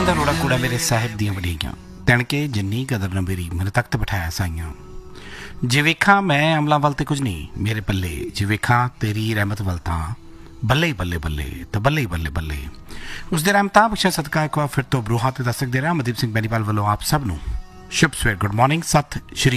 ਦਾ ਰੋੜਾ ਕੂੜਾ ਮੇਰੇ ਸਾਹਿਬ ਦੀਆਂ ਵਡਿਆਈਆਂ ਤਣਕੇ ਜਿੰਨੀ ਕਦਰ ਨਾ ਮੇਰੀ ਮੇਰੇ ਤਖਤ ਬਿਠਾਇਆ ਸਾਈਆਂ ਜੇ ਵੇਖਾਂ ਮੈਂ ਅਮਲਾਂ ਵੱਲ ਤੇ ਕੁਝ ਨਹੀਂ ਮੇਰੇ ਪੱਲੇ ਜੇ ਵੇਖਾਂ ਤੇਰੀ ਰਹਿਮਤ ਵੱਲ ਤਾਂ ਬੱਲੇ ਹੀ ਬੱਲੇ ਬੱਲੇ ਤੇ ਬੱਲੇ ਹੀ ਬੱਲੇ ਬੱਲੇ ਉਸਦੇ ਰਹਿਮਤਾਂ ਬਖਸ਼ਾ ਸਦਕਾ ਇੱਕ ਵਾਰ ਫਿਰ ਤੋਂ ਬਰੂਹਾਂ ਤੇ ਦੱਸ ਸਕਦੇ ਰਿਹਾ ਅਮਨਦੀਪ ਸਿੰਘ ਬੈਨੀਵਾਲ ਵੱਲੋਂ ਆਪ ਸਭ ਨੂੰ ਸ਼ੁਭ ਸਵੇਰ ਗੁੱਡ ਮਾਰਨਿੰਗ ਸਤਿ ਸ਼੍ਰੀ